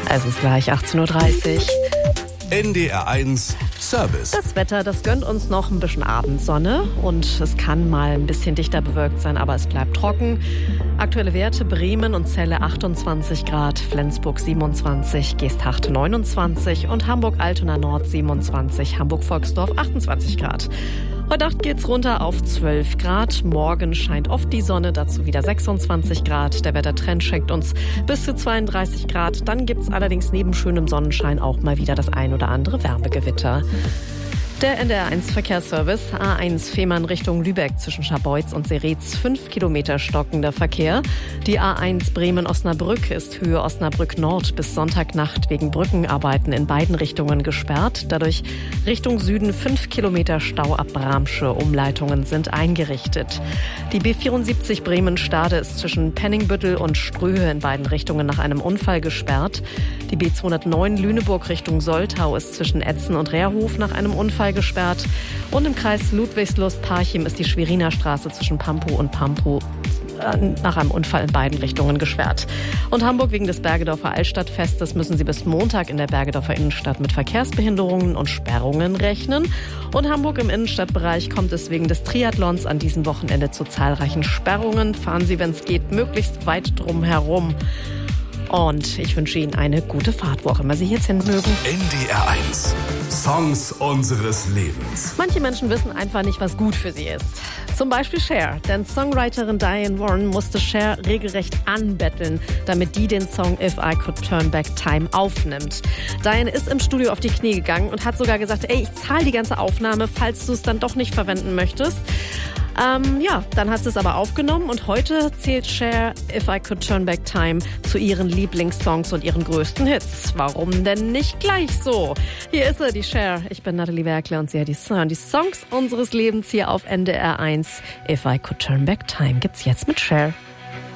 Es ist gleich 18.30 Uhr. NDR1 Service. Das Wetter, das gönnt uns noch ein bisschen Abendsonne und es kann mal ein bisschen dichter bewölkt sein, aber es bleibt trocken. Aktuelle Werte: Bremen und Celle 28 Grad, Flensburg 27, Geesthacht 29 und Hamburg-Altona Nord 27, Hamburg-Volksdorf 28 Grad. Heute Nacht geht's runter auf 12 Grad. Morgen scheint oft die Sonne, dazu wieder 26 Grad. Der Wettertrend schenkt uns bis zu 32 Grad. Dann gibt's allerdings neben schönem Sonnenschein auch mal wieder das ein oder andere Wärmegewitter. Der NDR1 Verkehrsservice: A1 Fehmarn Richtung Lübeck zwischen Scharbeutz und Seretz 5 Kilometer stockender Verkehr. Die A1 Bremen-Osnabrück ist Höhe Osnabrück Nord bis Sonntagnacht wegen Brückenarbeiten in beiden Richtungen gesperrt. Dadurch Richtung Süden 5 Kilometer Stau ab Bramsche. Umleitungen sind eingerichtet. Die B74 Bremen-Stade ist zwischen Penningbüttel und Ströhe in beiden Richtungen nach einem Unfall gesperrt. Die B209 Lüneburg Richtung Soltau ist zwischen Etzen und Rehrhof nach einem Unfall gesperrt. Und im Kreis Ludwigslust-Parchim ist die Schweriner Straße zwischen Pampow und Pampow nach einem Unfall in beiden Richtungen gesperrt. Und Hamburg: wegen des Bergedorfer Altstadtfestes müssen Sie bis Montag in der Bergedorfer Innenstadt mit Verkehrsbehinderungen und Sperrungen rechnen. Und Hamburg im Innenstadtbereich kommt es wegen des Triathlons an diesem Wochenende zu zahlreichen Sperrungen. Fahren Sie, wenn es geht, möglichst weit drum herum. Und ich wünsche Ihnen eine gute Fahrt, wo auch immer Sie jetzt hin mögen. NDR1 Songs unseres Lebens. Manche Menschen wissen einfach nicht, was gut für sie ist. Zum Beispiel Cher, denn Songwriterin Diane Warren musste Cher regelrecht anbetteln, damit die den Song If I Could Turn Back Time aufnimmt. Diane ist im Studio auf die Knie gegangen und hat sogar gesagt, ey, ich zahle die ganze Aufnahme, falls du es dann doch nicht verwenden möchtest. Dann hat sie es aber aufgenommen und heute zählt Cher If I Could Turn Back Time zu ihren Lieblingssongs und ihren größten Hits. Warum denn nicht gleich so? Hier ist sie, die Cher. Ich bin Nathalie Werkle und sie hat die Songs unseres Lebens hier auf NDR1. If I Could Turn Back Time gibt's jetzt mit Cher.